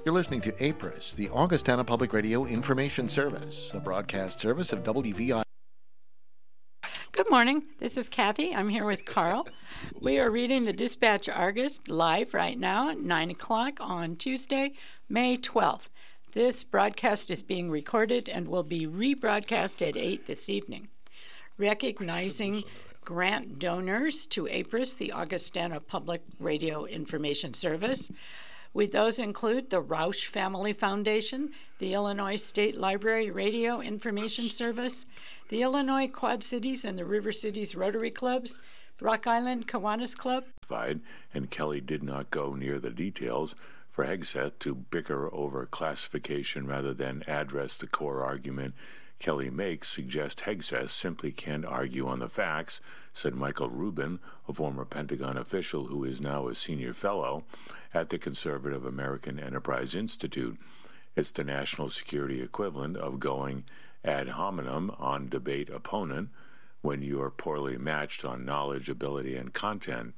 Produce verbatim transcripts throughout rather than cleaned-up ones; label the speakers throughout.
Speaker 1: You're listening to A P R I S, the Augustana Public Radio Information Service, a broadcast service of W V I.
Speaker 2: Good morning. This is Kathy. I'm here with Carl. We are reading the Dispatch Argus live right now at nine o'clock on Tuesday, May twelfth. This broadcast is being recorded and will be rebroadcast at eight this evening. Recognizing grant donors to A P R I S, the Augustana Public Radio Information Service. With those include the Roush Family Foundation, the Illinois State Library Radio Information Service, the Illinois Quad Cities and the River Cities Rotary Clubs, Rock Island Kiwanis Club.
Speaker 3: And Kelly did not go near the details for Hegseth to bicker over classification rather than address the core argument Kelly makes suggest Hegseth simply can't argue on the facts, said Michael Rubin, a former Pentagon official who is now a senior fellow at the Conservative American Enterprise Institute. It's the national security equivalent of going ad hominem on debate opponent when you are poorly matched on knowledge, ability, and content.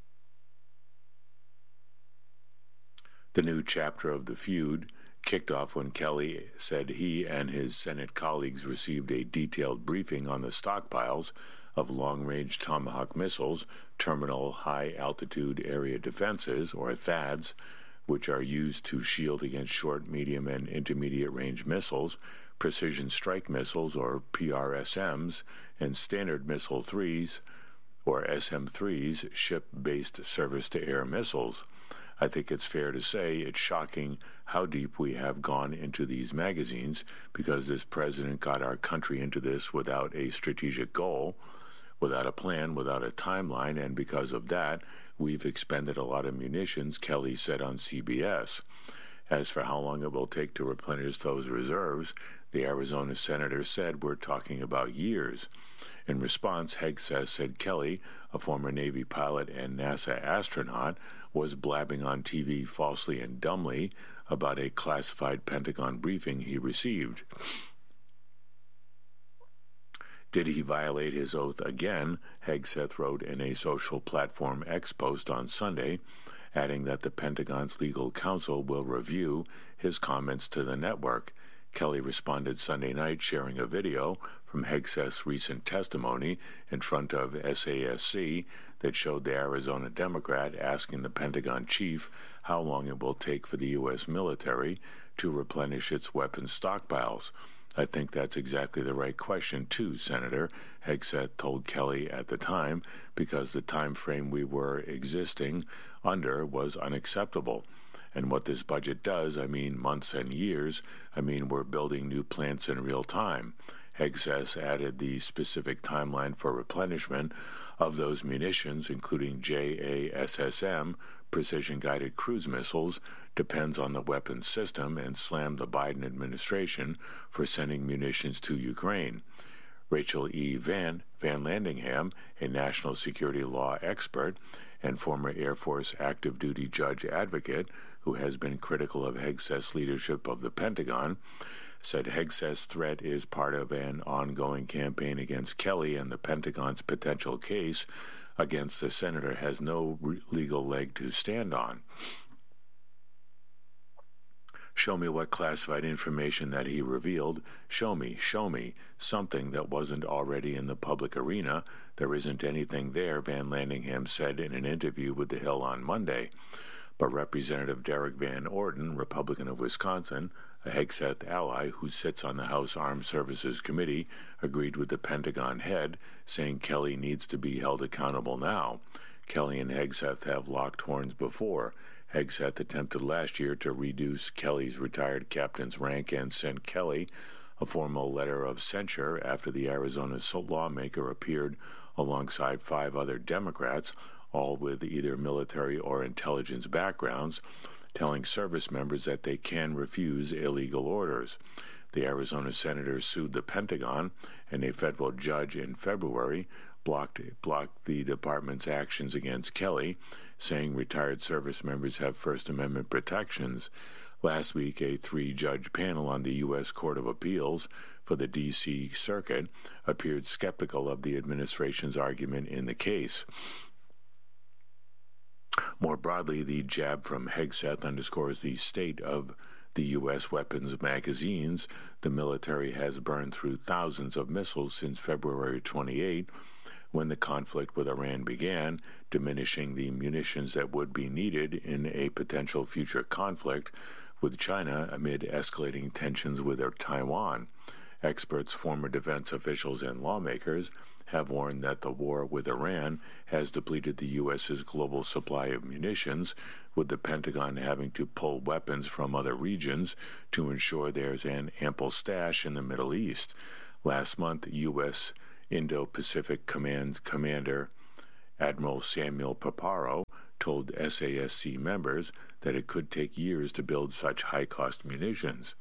Speaker 3: The new chapter of the feud kicked off when Kelly said he and his Senate colleagues received a detailed briefing on the stockpiles of long-range Tomahawk missiles, terminal high-altitude area defenses, or THAADs, which are used to shield against short, medium, and intermediate-range missiles, precision strike missiles, or P R S Ms, and standard missile threes, or S M threes, ship-based surface-to-air missiles. I think it's fair to say it's shocking how deep we have gone into these magazines because this president got our country into this without a strategic goal, without a plan, without a timeline, and because of that, we've expended a lot of munitions, Kelly said on C B S. As for how long it will take to replenish those reserves, the Arizona senator said we're talking about years. In response, Hegseth said Kelly, a former Navy pilot and NASA astronaut, was blabbing on T V falsely and dumbly about a classified Pentagon briefing he received. Did he violate his oath again? Hegseth wrote in a social platform X post on Sunday, adding that the Pentagon's legal counsel will review his comments to the network. Kelly responded Sunday night, sharing a video from Hegseth's recent testimony in front of S A S C that showed the Arizona Democrat asking the Pentagon chief how long it will take for the U S military to replenish its weapons stockpiles. I think that's exactly the right question, too, Senator, Hegseth told Kelly at the time, because the time frame we were existing under was unacceptable. And what this budget does, I mean months and years, I mean we're building new plants in real time. Hegseth added the specific timeline for replenishment of those munitions, including J A S S M, precision-guided cruise missiles, depends on the weapons system, and slammed the Biden administration for sending munitions to Ukraine. Rachel E. Van, Van Landingham, a national security law expert and former Air Force active duty judge advocate who has been critical of Hegseth's leadership of the Pentagon, said Hegseth's threat is part of an ongoing campaign against Kelly, and the Pentagon's potential case against the senator has no re- legal leg to stand on. Show me what classified information that he revealed. Show me, show me, something that wasn't already in the public arena. There isn't anything there, Van Landingham said in an interview with The Hill on Monday. But Representative Derek Van Orden, Republican of Wisconsin, a Hegseth ally who sits on the House Armed Services Committee, agreed with the Pentagon head, saying Kelly needs to be held accountable now. Kelly and Hegseth have locked horns before. Hegseth attempted last year to reduce Kelly's retired captain's rank and sent Kelly a formal letter of censure after the Arizona lawmaker appeared alongside five other Democrats, all with either military or intelligence backgrounds, telling service members that they can refuse illegal orders. The Arizona senator sued the Pentagon, and a federal judge in February blocked, blocked the department's actions against Kelly, saying retired service members have First Amendment protections. Last week, a three-judge panel on the U S Court of Appeals for the D C Circuit appeared skeptical of the administration's argument in the case. More broadly, the jab from Hegseth underscores the state of the U S weapons magazines. The military has burned through thousands of missiles since February twenty-eighth, when the conflict with Iran began, diminishing the munitions that would be needed in a potential future conflict with China amid escalating tensions with Taiwan. Experts, former defense officials, and lawmakers have warned that the war with Iran has depleted the U S's global supply of munitions, with the Pentagon having to pull weapons from other regions to ensure there's an ample stash in the Middle East. Last month, U S Indo-Pacific Command Commander Admiral Samuel Paparo told S A S C members that it could take years to build such high-cost munitions.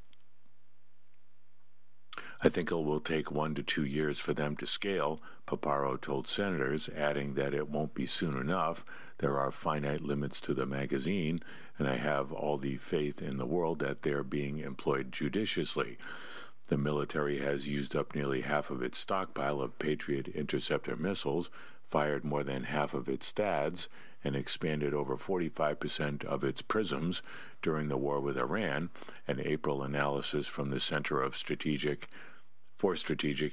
Speaker 3: I think it will take one to two years for them to scale, Paparo told senators, adding that it won't be soon enough. There are finite limits to the magazine, and I have all the faith in the world that they're being employed judiciously. The military has used up nearly half of its stockpile of Patriot interceptor missiles, fired more than half of its THAADs, and expanded over forty-five percent of its PRISMs during the war with Iran, an April analysis from the Center of Strategic for Strategic